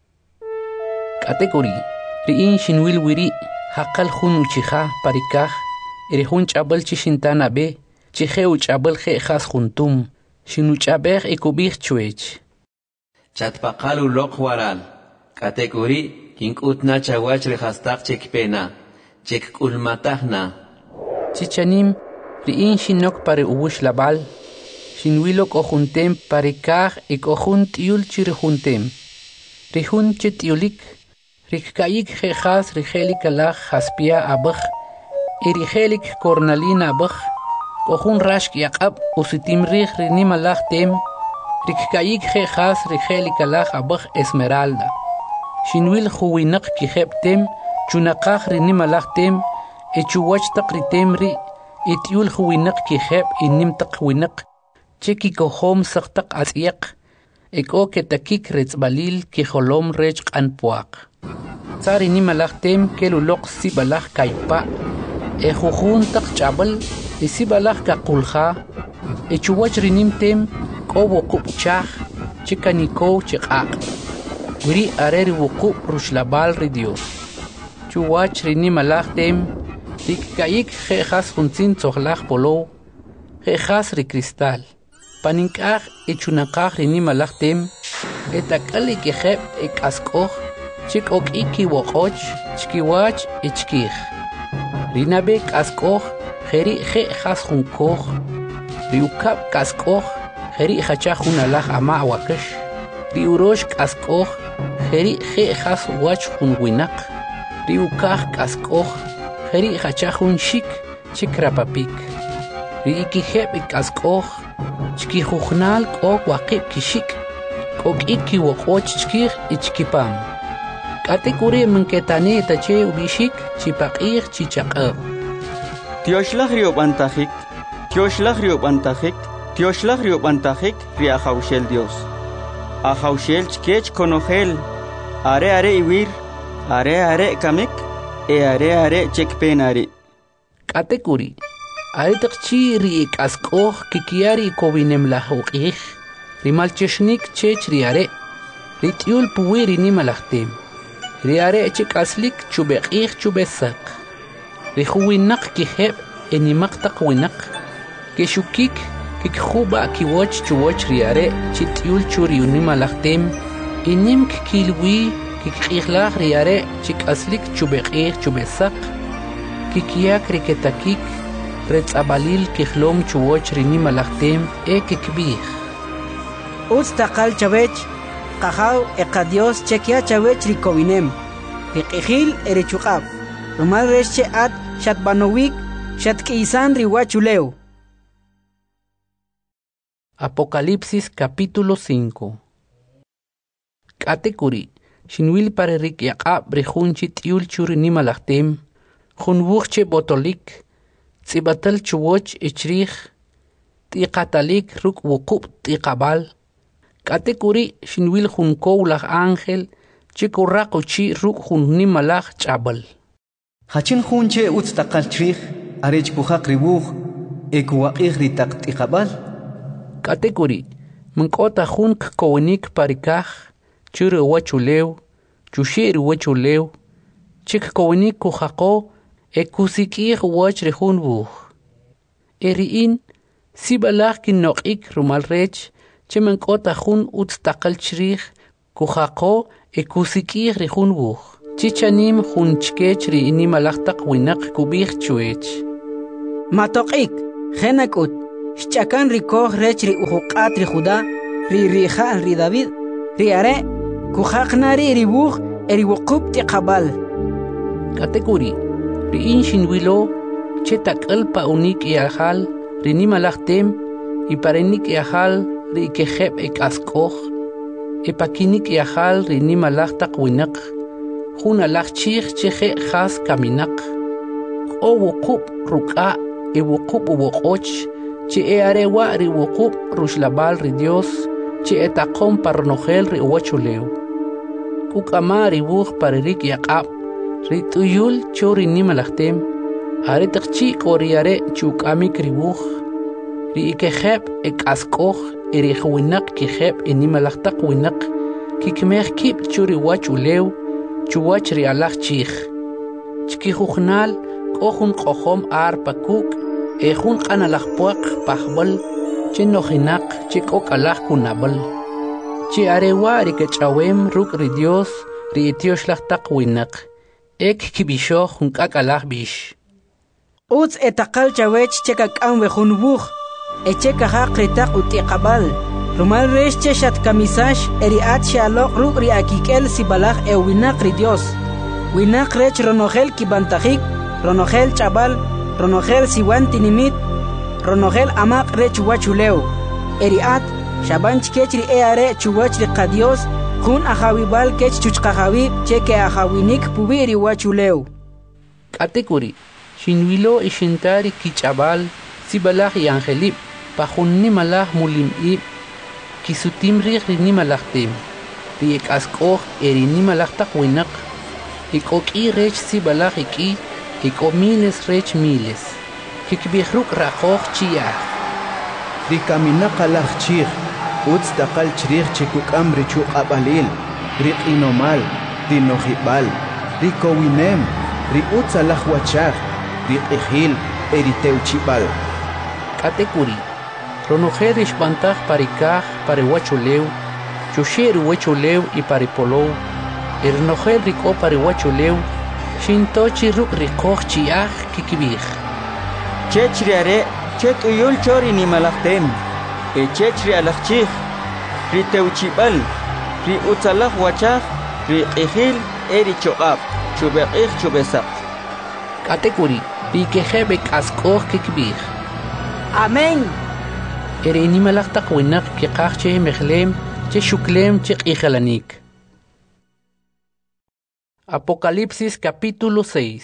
Categoría. Riin shinwil wiri, hakal hun uchija parikaj, erihun chabal chishintana be, chiche uchabal jejas juntum, shin uchabej ekubij chuech.
Chatpaqalu lokwaral. Categoría. Kinkutna chawach rehastak chekpena, chekkulmatahna.
Chichanim, riin shinok pare ubush labal, shinwilok ojuntem pare kaj ek ojunt yul chirijuntem. Rihun chetiulik, rikkayik jejas rigelik alaj haspia abaj, erigelik cornalina abaj, ojun rashk yakab usitim rij rinim alaj tem, rikkayik jejas rigelik alaj abaj esmeralda. Shinwil juwinak kijeptem, chunakaj rinim alaj tem, echuwach takritem ri, etiul juwinak kijep inim takwinak, cheki kohom saktak asyak, eko ketakik retzbalil kijolom rech anpuak. Tsari nim alaj tem kelulok sibalaj kaipa, ejujun tak chabal, esibalaj kakulja, echuwach rinim tem, kobo kupchaj, chekaniko chekak. Wiri areri wuku rushlabal ri Dios. Chuwach rini malach tem, rikkayik jejas juntzin tzohlach polo, jejas ri cristal. Paninkaj echunakaj rini malach tem, etakali kejep ek askoj, chik ok iki wokoch, chkiwach echkij. Rinabek askoj, jeri jejas junkoj, riukap kaskoj, jeri hachaj unalaj ama wakesh, riurosh kaskoj, Heri jejas wach hun winak, riukaj kaskoj, heri hachajun shik, chikrapapik. Riikijep kaskoj, chkijujnal kok wakip kishik, kok iki wokoch chkij ichkipam. Katekuri menketane tache ubishik, chipakir chichakab.
Tioshlach riobantajik, tioshlach riobantajik, tioshlach riobantajik, riajaushel Dios. Ajaushel chkech konogel, are are iwir, are are kamek, e are are chekpenari.
Katekuri, are takchi riik askoh kikiari kobinem lahokih, rimalcheshnik chech riare, ritiul puwiri nimalachtem, riare chek aslik chubekih chubesak, rihuwinak kiheb enimaktak winak, keshukik, kikhuba kiwach chuwach riare chitiul churi unimalachtem inim kilwi kikhiglach riare chik aslik chubekh chubesak kikiak riketakik retzabalil kihlom chuwach rinimalachtem e kikbih
Ustaqal chavech qahaw eqadios chekia chavech rikovinem riqihil erechuqab rumal resche at shatbanowik shatkisan riwachuleu.
Apocalipsis capítulo cinco. Katekuri, shinwil pare rik yaqab brejunchi tiul churi nimalachtem, junwuche botolik, tzibatal chuwoch ichrich, tiqatalik ruk wukub tiqabal. Katekuri, shinwil junkowlach ángel, chikuраkuchi ruk jun nimalach chabal.
Hachin junche utstaqal chrich, arech kuhak ribuj, ekuwaqih ritak tiqabal.
Katekuri, mnkota junk kowenik parikaj, churi wachulew, chushiri wachulew, chik kowenik kujako, ekusikij wach rejun buj. Eriin, sibalaj kinokik rumalrech, che mnkota jun utstaqal chrich, kujako, ekusikij rejun buj. chichanim junchkech ri inimalaqtaq winaq kubij chuech.
Matoqik, genakut, xchakan rikoj rech ri ujuqat ri Judá, ri rijal ri David, ri are, kujaqnari ri buj eri wuqub tiqabal.
Katekuri, ri inshinwilo, chetak alpa unik iajal, ri nimalaqtem, iparenik iajal, ri ikejeb ek askoj, ipakinik iajal ri nimalaqtaq winaq, jun alaq chij cheje jas kaminak, o wuqub ruqa, e wuqub uwoqoch, che e arewa ri wuqub rushlabal ri Dios, che etaqom parnojel ri uwachuleu. Kukama ri wuj paririk yaqab, ri tuyul cho ri nimalaqtem, are taqchi qoriare chukamik ri wuj, ri ikejeb ek askoj, eri jwinak kijeb e nimalaqtaq winaq, kikmej kib cho ri wachuleu, chuwach ri alaq chij. Chkijujnal, kojun qojom ar pakuk, e jun qanalaqpuaq pajbal, che nojinak, che kokalaq kunabal. Che arewa ri kechawem ruk ri Dios, ri etioxlaqtaq winaq, ek kibishoj jun kakalaq bish.
Utz etaqal chawech chekak'an wejun buj, eche haq ritaq utiqabal, rumal resh che shat kamisash eri at shaloq ruk ri akikel sibalaj e winaq ri Dios. Winaq rech ronogel kibantajik, ronogel chabal, ronogel siwan tinimit, ronogel amaq rech wachuleu. Eri at shabanch kech ri eare chuwach ri qadios, jun ajawibal kech chuchqajawib che ke ajawinik pubi ri wachuleu.
Katekuri, shinwilo ishintari kichabal, sibalaj y angelib, pajun nimalaj mulimib, kisutim ri ri nimalajtem, ri ek askoj eri nimalajtaq winaq, ikoki rech sibalaj iki, iko miles rech miles, kikbihruk raqoj chiyah.
Ri kaminaqa laj chij, utz taqal chrij chikuk'am ri chuq'abalil, ri q'inomal, ri nojibal, ri kowinem, ri utz alaj wachaj, ri q'ijil, eri teuchibal.
Katekuri, ronojer ishbantaj parikaj pare wachuleu, chusher wachuleu y pare polou, ernojer riko pare wachuleu, shintochi ruk rikoj chiaj kikibij.
Chechri are, chet uyul chori ni malaktem, e chechri alakchij, ri teuchibal, ri utzalaj wachaj, ri q'ijil eri choqab, chubeqij chubesaq.
Katekuri, ri kejebek askoj kikibij.
Amén.
Eri nimalaqtaq winaq kiqaj che mejlem, che shuklem che q'ijalanik. Apocalipsis capítulo seis.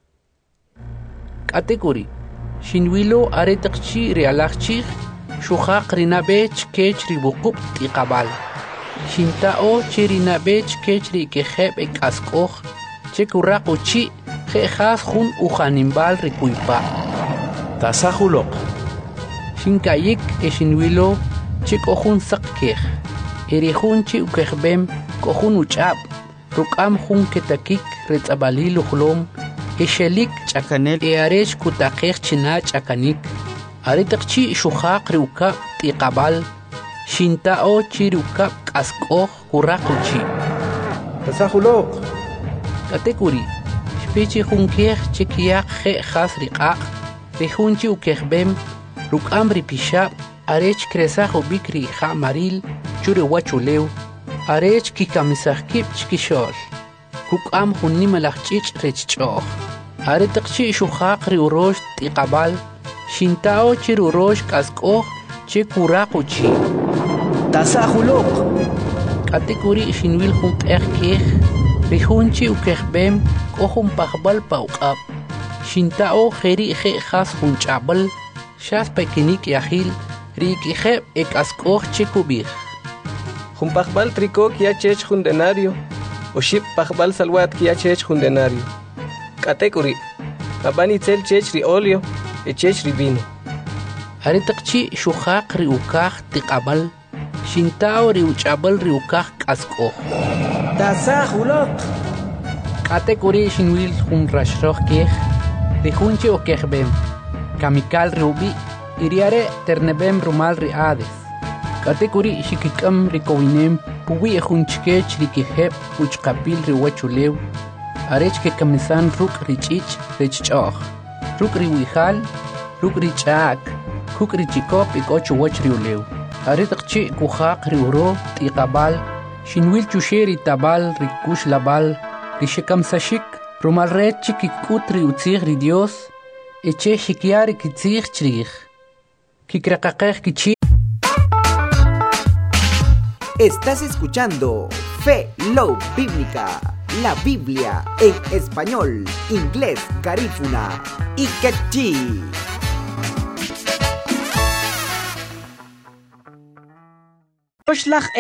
Katekuri, shinwilo aretaqchi ri alaqchij, shuqaq rinabech kech ri buqub tiqabal. Shintao che rinabech kech ri kejeb ek askoj, che kuraq uchi, jejas jun ujanimbal ri kuypa.
Tasajuloq.
Shinkayik e shinwilo, che kohun sakkej, eri jun che ukejbem, kohun uchab, rukam jun ketakik retzabalil ujlom, eshelik
chakanel
e arech kutakej china chakanik, aretaqchi shuqaq riukab tiqabal, shintao chi riukab kaskoj kuraquchi.
Tasajuloq.
Katekuri, shpechi jun kej che kiaq je jas riqaq, rejun chi ukejbem, rukam ripishab, arech kresaj ubik ri ja maril, chure wachuleu, arech kikamisajkib chkishol, kukam jun nimalajchich rechchoj, aretaqchi shuqaq ri urosh tiqabal, shintao chi ri urosh kaskoj che kuraquchi.
Tasajuloq.
Katekuri shinwil jun q'ej kej, ri jun chi ukejbem kohun pajbal pa uqab, shintao jeri je jas jun ch'abal, shas pekinik yahil, ri kijeb ek askoj che kubij.
Jun pajbal tricó kia chech jun denario, o ship pajbal salwat kia chech jun denario. Katekuri, abani tzel chech ri olio, e chech ri vino.
Aretaqchi shuqaq ri ukaj tiqabal, shintao ri uch'abal ri ukaj k'askoj.
Tasajuloq.
Katekuri shinwil jun rashroj kej, ri jun chi ukejbem, kamikal ri ubi, iriare ternebem rumal ri ades. Katekuri shikikam ri kowinem, puwi e jun chkech ri kijeb uchqapil ri wachuleu, arech que camisan ruk richich richchoch ruk riwijal ruk richak kuk richikop y ocho wach riuleu aritqchi kujaq riuro tiqabal shinwil chusheri tabal rikush labal rishekamsashik rumal rechi kikutri utzig ri Dios eche shikiari kitzig chrich kikraqaqej kichi.
Estás escuchando Fe Low Bíblica, la Biblia en español, inglés, garífuna y quechí.